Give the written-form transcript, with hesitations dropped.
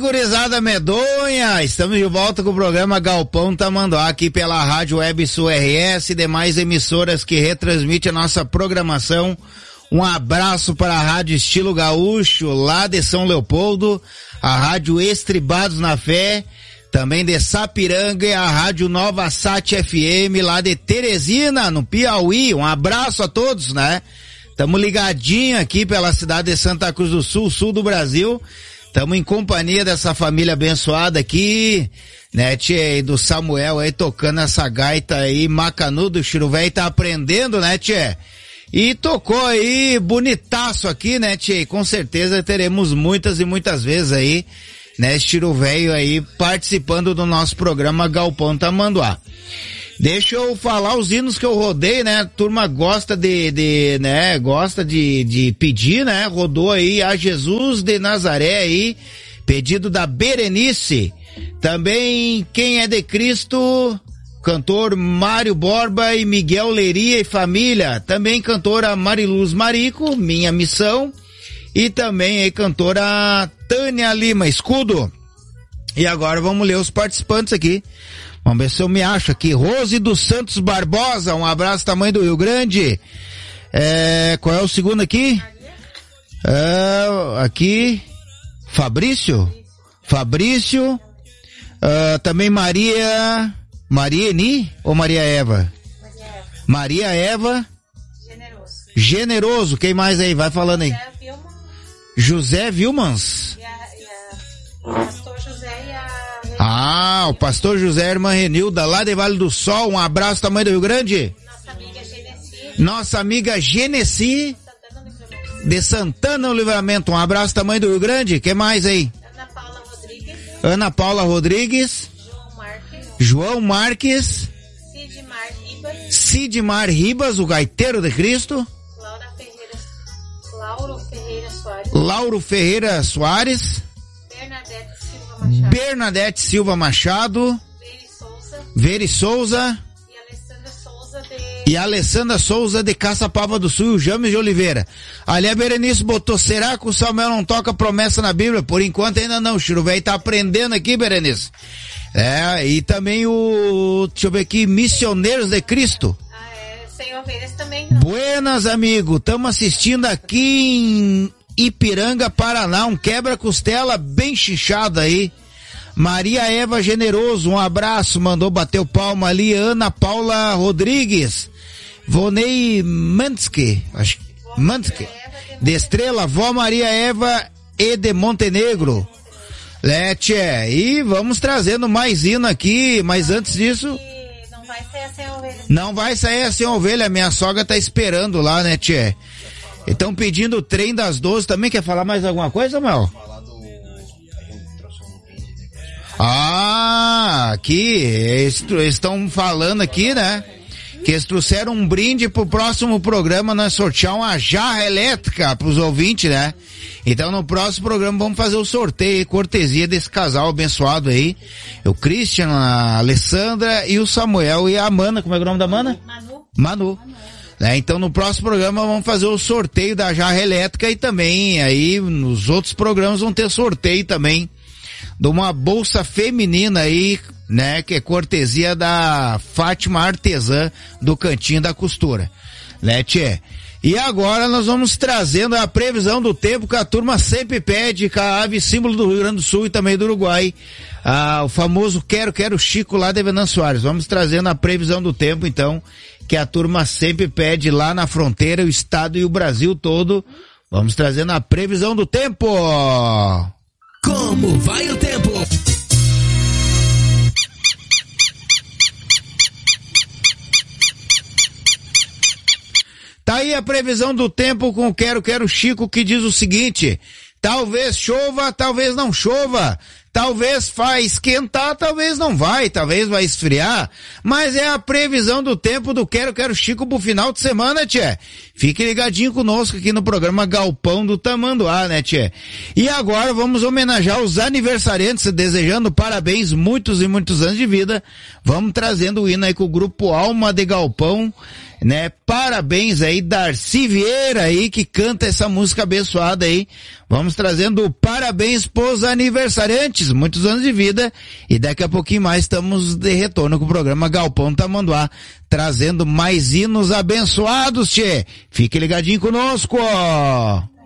gurizada medonha, estamos de volta com o programa Galpão Tamanduá aqui pela Rádio Web Sul RS e demais emissoras que retransmitem a nossa programação. Um abraço para a Rádio Estilo Gaúcho, lá de São Leopoldo, a Rádio Estribados na Fé, também de Sapiranga e a Rádio Nova Sat FM, lá de Teresina, no Piauí. Um abraço a todos, né? Tamo ligadinho aqui pela cidade de Santa Cruz do Sul, sul do Brasil. Tamo em companhia dessa família abençoada aqui, né, tchê, do Samuel aí tocando essa gaita aí, macanudo, o Chiro Véio tá aprendendo, né, tchê? E tocou aí bonitaço aqui, né, tchê? Com certeza teremos muitas e muitas vezes aí, né, Chiro Véio aí participando do nosso programa Galpão Tamanduá. Deixa eu falar os hinos que eu rodei, né? A turma gosta gosta de pedir, né? Rodou aí a Jesus de Nazaré aí, pedido da Berenice. Também Quem é de Cristo, cantor Mário Borba e Miguel Leria e família. Também cantora Mariluz Marico, Minha Missão. E também aí cantora Tânia Lima, Escudo. E agora vamos ler os participantes aqui. Vamos ver se eu me acho aqui. Rose dos Santos Barbosa, um abraço, tamanho do Rio Grande. Qual é o segundo aqui? Aqui, Fabrício. Também Maria Eni ou Maria Eva? Maria Eva. Generoso. Quem mais aí? Vai falando aí. José Vilmans. O pastor José e a... o pastor José, irmã Renilda, lá de Vale do Sol. Um abraço, tamanho do Rio Grande. Nossa amiga Genesi. De Santana do Livramento. Um abraço, tamanho do Rio Grande. Quem mais aí? Ana Paula Rodrigues. João Marques. Sidmar Ribas, o gaiteiro de Cristo. Lauro Ferreira Soares. Bernadette Silva Machado. Veri Souza. E Alessandra Souza de Caçapava do Sul e o James de Oliveira. Ali a Berenice botou, será que o Samuel não toca promessa na Bíblia? Por enquanto ainda não, o Chiro Véio tá aprendendo aqui, Berenice. E também deixa eu ver aqui, Missioneiros de Cristo. Sem ovelhas também. Buenas, amigo, estamos assistindo aqui em Ipiranga, Paraná, um quebra-costela bem chichado aí. Maria Eva Generoso, um abraço, mandou bater o palma ali. Ana Paula Rodrigues. Vonei Mansky, de Estrela, Vó Maria Eva e de Montenegro. E vamos trazendo mais hino aqui, mas antes disso... Não vai sair sem ovelha. Não vai sair sem ovelha, minha sogra tá esperando lá, né, tchê? Estão pedindo o trem das 12, também quer falar mais alguma coisa, Mel? Aqui, eles estão falando aqui, né? Que eles trouxeram um brinde pro próximo programa, nós sortear uma jarra elétrica pros ouvintes, né? Então no próximo programa vamos fazer o sorteio, cortesia desse casal abençoado aí. O Christian, a Alessandra e o Samuel e a Amanda, como é o nome da Amanda? Manu. Então no próximo programa vamos fazer o sorteio da jarra elétrica e também aí nos outros programas vão ter sorteio também de uma bolsa feminina aí, né, que é cortesia da Fátima Artesã do Cantinho da Costura, né, tchê? E agora nós vamos trazendo a previsão do tempo que a turma sempre pede, com a ave símbolo do Rio Grande do Sul e também do Uruguai, o famoso Quero Chico lá de Venâncio Soares. Vamos trazendo a previsão do tempo, então, que a turma sempre pede lá na fronteira, o estado e o Brasil todo. Vamos trazendo a previsão do tempo. Como vai o tempo? Tá aí a previsão do tempo com o Quero Chico, que diz o seguinte: talvez chova, talvez não chova, talvez vai esquentar, talvez não vai, talvez vai esfriar, mas é a previsão do tempo do Quero Chico pro final de semana, tchê. Fique ligadinho conosco aqui no programa Galpão do Tamanduá, né, tchê? E agora vamos homenagear os aniversariantes, desejando parabéns, muitos e muitos anos de vida. Vamos trazendo o hino aí com o grupo Alma de Galpão, né? Parabéns aí, Darcy Vieira aí, que canta essa música abençoada aí. Vamos trazendo parabéns pros aniversariantes, muitos anos de vida, e daqui a pouquinho mais estamos de retorno com o programa Galpão Tamanduá, trazendo mais hinos abençoados, tchê. Fique ligadinho conosco, ó.